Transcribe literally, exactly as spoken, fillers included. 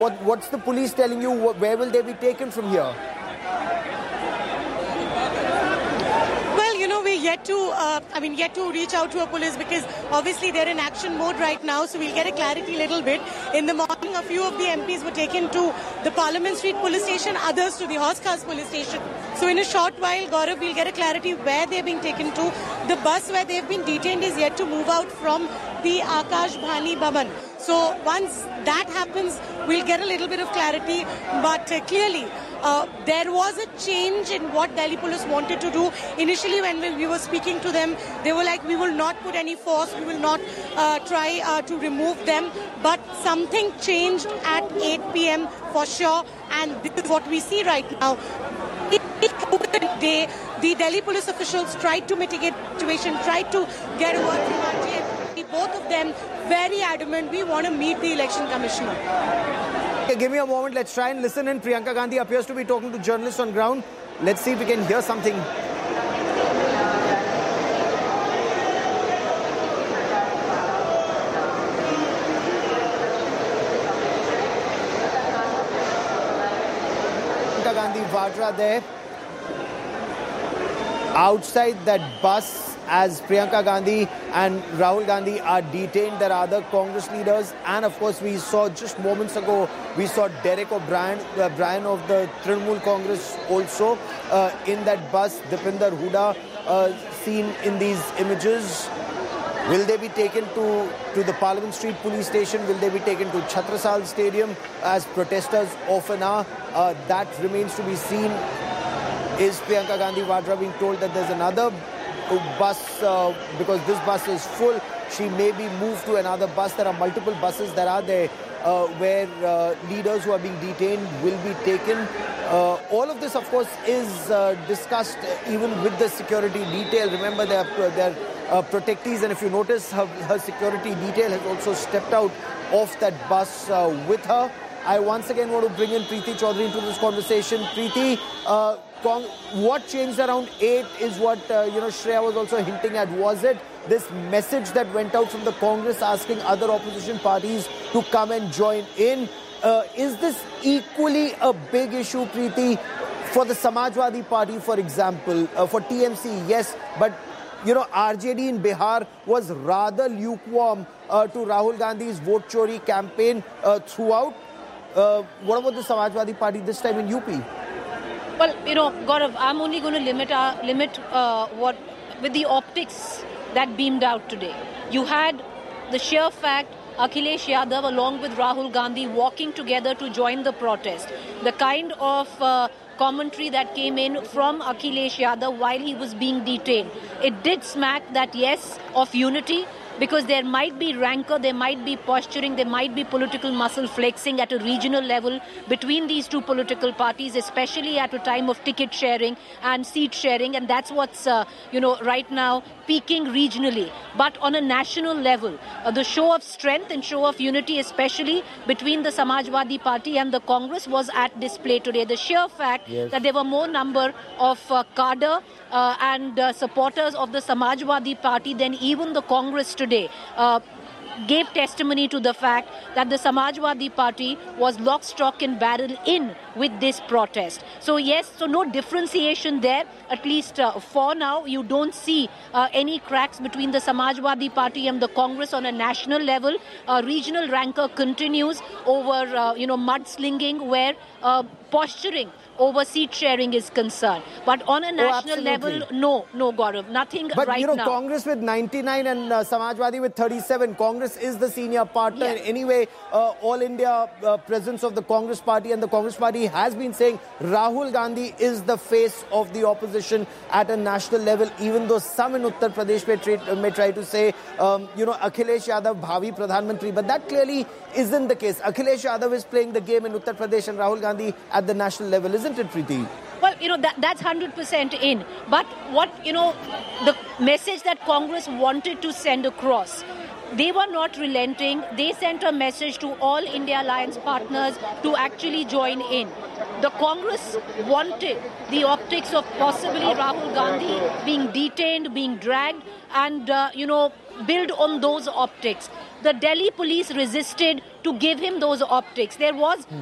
What, what's the police telling you? Where will they be taken from here? Well, you know, we're yet to, uh, I mean, yet to reach out to a police because obviously they're in action mode right now. So we'll get a clarity a little bit. In the morning, a few of the M Ps were taken to the Parliament Street police station, others to the Horsecars police station. So in a short while, Gaurav, we'll get a clarity where they're being taken to. The bus where they've been detained is yet to move out from the Akash Bhani Bhavan. So once that happens, we'll get a little bit of clarity. But uh, clearly, uh, there was a change in what Delhi police wanted to do. Initially, when we, we were speaking to them, they were like, we will not put any force, we will not uh, try uh, to remove them. But something changed at eight p m for sure. And this is what we see right now. Day, the Delhi police officials tried to mitigate the situation, tried to get a word from R J M. Both of them very adamant, we want to meet the election commissioner. Okay, give me a moment. Let's try and listen in. Priyanka Gandhi appears to be talking to journalists on ground. Let's see if we can hear something. Priyanka Gandhi Vadra there. Outside that bus, as Priyanka Gandhi and Rahul Gandhi are detained, there are other Congress leaders. And of course, we saw just moments ago, we saw Derek O'Brien, uh, Brian of the Trinamool Congress also uh, in that bus. Dipinder Hooda uh, seen in these images. Will they be taken to, to the Parliament Street police station? Will they be taken to Chhatrasal Stadium as protesters often are? Uh, that remains to be seen. Is Priyanka Gandhi Vadra being told that there's another bus, uh, because this bus is full, she may be moved to another bus? There are multiple buses that are there uh, where uh, leaders who are being detained will be taken. Uh, all of this, of course, is uh, discussed even with the security detail. Remember, they are, they are uh, protectees, and if you notice, her, her security detail has also stepped out of that bus uh, with her. I once again want to bring in Preeti Chaudhary into this conversation. Preeti, uh, what changed around eight is what, uh, you know, Shreya was also hinting at. Was it this message that went out from the Congress asking other opposition parties to come and join in? Uh, is this equally a big issue, Preeti, for the Samajwadi Party, for example? Uh, for T M C, yes, but, you know, R J D in Bihar was rather lukewarm uh, to Rahul Gandhi's vote chori campaign uh, throughout. Uh, what about the Samajwadi Party this time in U P? Well, you know, Gaurav, I'm only going to limit our, limit uh, what with the optics that beamed out today. You had the sheer fact Akhilesh Yadav along with Rahul Gandhi walking together to join the protest. The kind of uh, commentary that came in from Akhilesh Yadav while he was being detained. It did smack that, yes, of unity, because there might be rancor, there might be posturing, there might be political muscle flexing at a regional level between these two political parties, especially at a time of ticket sharing and seat sharing. And that's what's, uh, you know, right now peaking regionally. But on a national level, uh, the show of strength and show of unity, especially between the Samajwadi Party and the Congress, was at display today. The sheer fact yes. that there were more number of uh, cadre uh, and uh, supporters of the Samajwadi Party than even the Congress today uh, gave testimony to the fact that the Samajwadi Party was lock, stock and barrel in with this protest. So yes, so no differentiation there, at least uh, for now. You don't see uh, any cracks between the Samajwadi Party and the Congress on a national level. Uh, regional rancor continues over, uh, you know, mudslinging where uh, posturing over seat sharing is concerned. But on a national oh, level, no, no, Gaurav, nothing but, right you know, now. Congress with ninety-nine and uh, Samajwadi with thirty-seven. Congress is the senior partner. Yeah. Anyway, uh, all India uh, presence of the Congress Party, and the Congress Party has been saying Rahul Gandhi is the face of the opposition at a national level, even though some in Uttar Pradesh may try, may try to say, um, you know, Akhilesh Yadav, Bhavi Pradhan Mantri. But that clearly isn't the case. Akhilesh Yadav is playing the game in Uttar Pradesh and Rahul Gandhi at the national level, isn't it, Preeti? Well, you know, that, that's one hundred percent in. But what, you know, the message that Congress wanted to send across, they were not relenting. They sent a message to all India Alliance partners to actually join in. The Congress wanted the optics of possibly Rahul Gandhi being detained, being dragged, and, uh, you know, build on those optics. The Delhi police resisted to give him those optics. There was